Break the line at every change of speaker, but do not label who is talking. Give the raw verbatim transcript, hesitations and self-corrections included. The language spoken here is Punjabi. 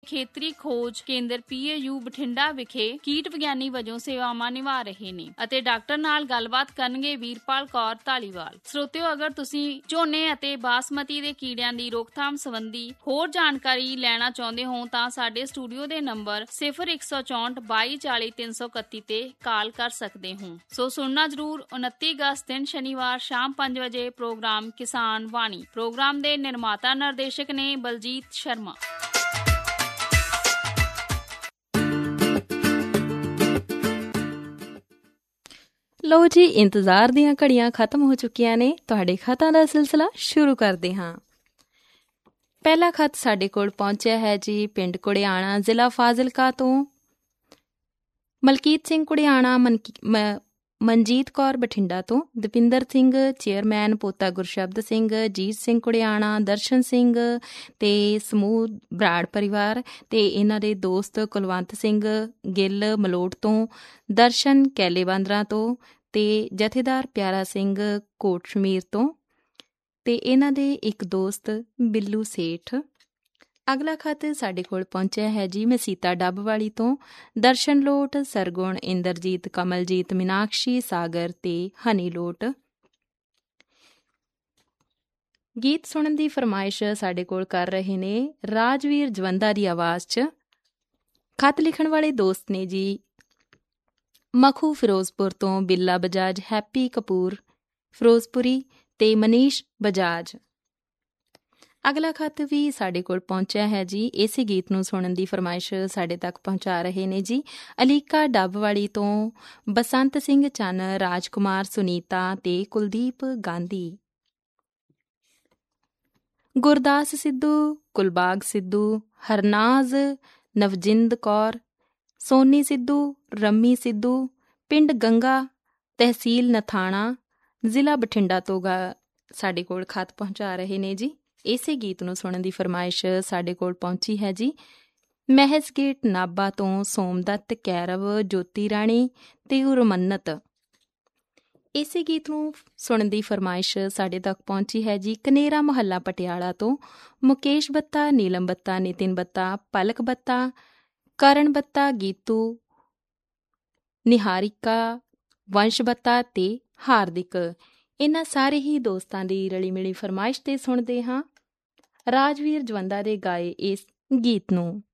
ਖੇਤਰੀ ਖੋਜ ਕੇਂਦਰ ਪੀ ਏ ਯੂ ਬਠਿੰਡਾ ਵਿਖੇ ਕੀਟ ਵਿਗਿਆਨੀ ਵਜੋਂ ਸੇਵਾਵਾਂ ਨਿਭਾ ਰਹੇ ਨੇ ਅਤੇ ਡਾਕਟਰ ਨਾਲ ਗੱਲਬਾਤ ਕਰਨਗੇ ਵੀਰਪਾਲ ਕੌਰ ਧਾਲੀਵਾਲ। ਸਰੋਤਿਓ, ਅਗਰ ਤੁਸੀਂ ਝੋਨੇ ਅਤੇ ਬਾਸਮਤੀ ਦੇ ਕੀੜਿਆਂ ਦੀ ਰੋਕਥਾਮ ਸੰਬੰਧੀ ਹੋਰ ਜਾਣਕਾਰੀ ਲੈਣਾ ਚਾਹੁੰਦੇ ਹੋ ਤਾਂ ਸਾਡੇ ਸਟੂਡੀਓ ਦੇ ਨੰਬਰ ਸਿਫਰ ਇੱਕ ਸੌ ਚੌਂਹਠ ਬਾਈ ਚਾਲੀ ਤਿੰਨ ਸੌ ਇਕੱਤੀ ਤੇ ਕਾਲ ਕਰ ਸਕਦੇ ਹੋ। ਸੋ ਸੁਣਨਾ ਜ਼ਰੂਰ। ਉਨੱਤੀ ਅਗਸਤ ਦਿਨ ਸ਼ਨੀਵਾਰ ਸ਼ਾਮ ਪੰਜ ਵਜੇ ਪ੍ਰੋਗਰਾਮ ਕਿਸਾਨ ਵਾਣੀ। ਪ੍ਰੋਗਰਾਮ ਦੇ ਨਿਰਮਾਤਾ ਨਿਰਦੇਸ਼ਕ ਨੇ ਬਲਜੀਤ ਸ਼ਰਮਾ।
ਲਓ ਜੀ, ਇੰਤਜ਼ਾਰ ਦੀਆਂ ਘੜੀਆਂ ਖਤਮ ਹੋ ਚੁੱਕੀਆਂ ਨੇ। ਤੁਹਾਡੇ ਖਤਾਂ ਦਾ ਸਿਲਸਿਲਾ ਸ਼ੁਰੂ ਕਰਦੇ ਹਾਂ। ਪਹਿਲਾ ਖਤ ਸਾਡੇ ਕੋਲ ਪਹੁੰਚਿਆ ਹੈ ਜੀ ਪਿੰਡ ਕੁੜਿਆਣਾ, ਜ਼ਿਲ੍ਹਾ ਫਾਜ਼ਿਲਕਾ ਤੋਂ ਮਲਕੀਤ ਸਿੰਘ ਕੁੜਿਆਣਾ, ਮਨਕੀ ਮ ਮਨਜੀਤ ਕੌਰ ਬਠਿੰਡਾ ਤੋਂ, ਦਪਿੰਦਰ ਸਿੰਘ ਚੇਅਰਮੈਨ, ਪੋਤਾ ਗੁਰਸ਼ਬਦ ਸਿੰਘ, ਜੀਤ ਸਿੰਘ ਕੁੜਿਆਣਾ, ਦਰਸ਼ਨ ਸਿੰਘ ਤੇ ਸਮੂਹ ਬਰਾੜ ਪਰਿਵਾਰ ਤੇ ਇਹਨਾਂ ਦੇ ਦੋਸਤ ਕੁਲਵੰਤ ਸਿੰਘ ਗਿੱਲ ਮਲੋਟ ਤੋਂ, ਦਰਸ਼ਨ ਕੈਲੇ ਬਾਂਦਰਾਂ ਤੋਂ ਤੇ ਜਥੇਦਾਰ ਪਿਆਰਾ ਸਿੰਘ ਕੋਟ ਸ਼ਮੀਰ ਤੋਂ ਤੇ ਇਹਨਾਂ ਦੇ ਇੱਕ ਦੋਸਤ ਬਿੱਲੂ ਸੇਠ। ਅਗਲਾ ਖਤ ਸਾਡੇ ਕੋਲ ਪਹੁੰਚਿਆ ਹੈ ਜੀ ਮਸੀਤਾ ਡੱਬ ਵਾਲੀ ਤੋਂ ਦਰਸ਼ਨ ਲੋਟ, ਸਰਗੁਣ, ਇੰਦਰਜੀਤ, ਕਮਲਜੀਤ, ਮੀਨਾਕਸ਼ੀ, ਸਾਗਰ ਤੇ ਹਨੀ ਲੋਟ। ਗੀਤ ਸੁਣਨ ਦੀ ਫਰਮਾਇਸ਼ ਸਾਡੇ ਕੋਲ ਕਰ ਰਹੇ ਨੇ ਰਾਜਵੀਰ ਜਵੰਦਾ ਦੀ ਆਵਾਜ਼ 'ਚ। ਖਤ ਲਿਖਣ ਵਾਲੇ ਦੋਸਤ ਨੇ ਜੀ ਮਖੂ ਫਿਰੋਜ਼ਪੁਰ ਤੋਂ ਬਿੱਲਾ ਬਜਾਜ, ਹੈਪੀ ਕਪੂਰ ਫਿਰੋਜ਼ਪੁਰੀ ਤੇ ਮਨੀਸ਼ ਬਜਾਜ। ਅਗਲਾ ਖਤ ਵੀ ਸਾਡੇ ਕੋਲ ਪਹੁੰਚਿਆ ਹੈ ਜੀ। ਇਸੇ ਗੀਤ ਨੂੰ ਸੁਣਨ ਦੀ ਫਰਮਾਇਸ਼ ਸਾਡੇ ਤੱਕ ਪਹੁੰਚਾ ਰਹੇ ਨੇ ਜੀ ਅਲੀਕਾ ਡੱਬਵਾਲੀ ਤੋਂ ਬਸੰਤ ਸਿੰਘ ਚੰਨ, ਰਾਜਕੁਮਾਰ, ਸੁਨੀਤਾ ਤੇ ਕੁਲਦੀਪ ਗਾਂਧੀ। ਗੁਰਦਾਸ ਸਿੱਧੂ, ਕੁਲਬਾਗ ਸਿੱਧੂ, ਹਰਨਾਜ਼, ਨਵਜਿੰਦ ਕੌਰ, ਸੋਨੀ ਸਿੱਧੂ, ਰੰਮੀ ਸਿੱਧੂ, ਪਿੰਡ ਗੰਗਾ, ਤਹਿਸੀਲ ਨਥਾਣਾ, ਜ਼ਿਲ੍ਹਾ ਬਠਿੰਡਾ ਤੋਂ ਗਾ ਸਾਡੇ ਕੋਲ ਖਤ ਪਹੁੰਚਾ ਰਹੇ ਨੇ ਜੀ। ਇਸੇ ਗੀਤ ਨੂੰ ਸੁਣਨ ਦੀ ਫਰਮਾਇਸ਼ ਸਾਡੇ ਕੋਲ ਪਹੁੰਚੀ ਹੈ ਜੀ ਮਹਿਜ਼ ਗੇਟ ਨਾਭਾ ਤੋਂ ਸੋਮਦੱਤ, ਕੈਰਵ, ਜੋਤੀ ਰਾਣੀ ਤੇ ਗੁਰਮੰਨਤ। ਇਸੇ ਗੀਤ ਨੂੰ ਸੁਣਨ ਦੀ ਫਰਮਾਇਸ਼ ਸਾਡੇ ਤੱਕ ਪਹੁੰਚੀ ਹੈ ਜੀ ਕਨੇਰਾ ਮੁਹੱਲਾ ਪਟਿਆਲਾ ਤੋਂ ਮੁਕੇਸ਼ ਬੱਤਾ, ਨੀਲਮ ਬੱਤਾ, ਨਿਤਿਨ ਬੱਤਾ, ਪਲਕ ਬੱਤਾ, ਕਰਨ ਬੱਤਾ, ਗੀਤੂ, ਨਿਹਾਰਿਕਾ, ਵੰਸ਼ ਬੱਤਾ ਤੇ ਹਾਰਦਿਕ। ਇਹਨਾਂ ਸਾਰੇ ਹੀ ਦੋਸਤਾਂ ਦੀ ਰਲੀ ਮਿਲੀ ਫਰਮਾਇਸ਼ ਤੇ ਸੁਣਦੇ ਹਾਂ ਰਾਜਵੀਰ ਜਵੰਦਾ ਦੇ ਗਾਏ ਇਸ ਗੀਤ ਨੂੰ।